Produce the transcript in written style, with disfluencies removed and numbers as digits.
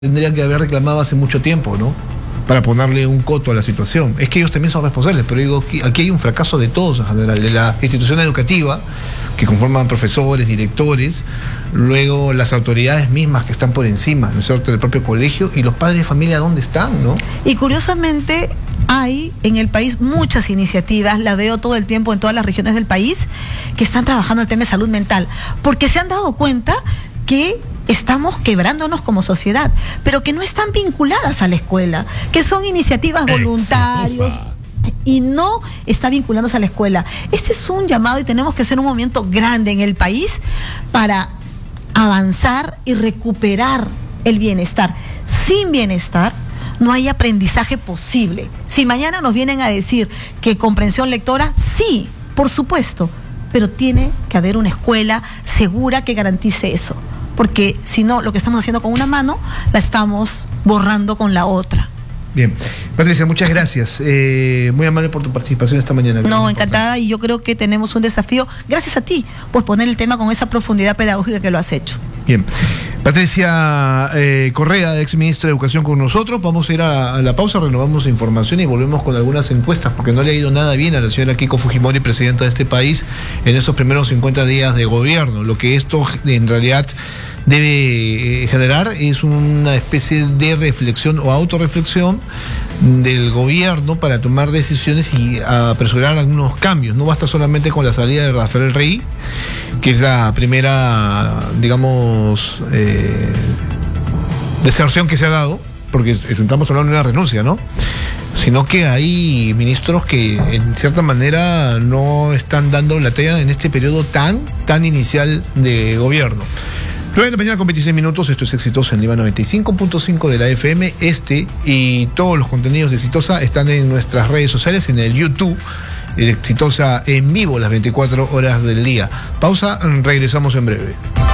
Tendrían que haber reclamado hace mucho tiempo, ¿no? Para ponerle un coto a la situación. Es que ellos también son responsables, pero digo, aquí hay un fracaso de todos en general, de la institución educativa, que conforman profesores, directores, luego las autoridades mismas que están por encima, ¿no es cierto?, del propio colegio, y los padres de familia, ¿dónde están, no? Y curiosamente hay en el país muchas iniciativas, la veo todo el tiempo en todas las regiones del país, que están trabajando el tema de salud mental, porque se han dado cuenta que estamos quebrándonos como sociedad, pero que no están vinculadas a la escuela, que son iniciativas voluntarias y no está vinculándose a la escuela. Este es un llamado y tenemos que hacer un movimiento grande en el país para avanzar y recuperar el bienestar. Sin bienestar no hay aprendizaje posible. Si mañana nos vienen a decir que comprensión lectora, sí, por supuesto, pero tiene que haber una escuela segura que garantice eso. Porque si no, lo que estamos haciendo con una mano, la estamos borrando con la otra. Bien. Patricia, muchas gracias. Muy amable por tu participación esta mañana. No, encantada, y yo creo que tenemos un desafío, gracias a ti, por poner el tema con esa profundidad pedagógica que lo has hecho. Bien. Patricia Correa, ex ministra de Educación, con nosotros. Vamos a ir a la pausa, renovamos información y volvemos con algunas encuestas, porque no le ha ido nada bien a la señora Keiko Fujimori, presidenta de este país, en esos primeros 50 días de gobierno. Lo que esto en realidad debe generar es una especie de reflexión o autorreflexión del gobierno para tomar decisiones y apresurar algunos cambios. No basta solamente con la salida de Rafael Rey, que es la primera, digamos, deserción que se ha dado, porque estamos hablando de una renuncia, ¿no? Sino que hay ministros que en cierta manera no están dando la talla en este periodo tan inicial de gobierno. 9 de la mañana con 26 minutos, esto es Exitosa en Lima 95.5 de la FM. Este y todos los contenidos de Exitosa están en nuestras redes sociales, en el YouTube, Exitosa en vivo las 24 horas del día. Pausa, regresamos en breve.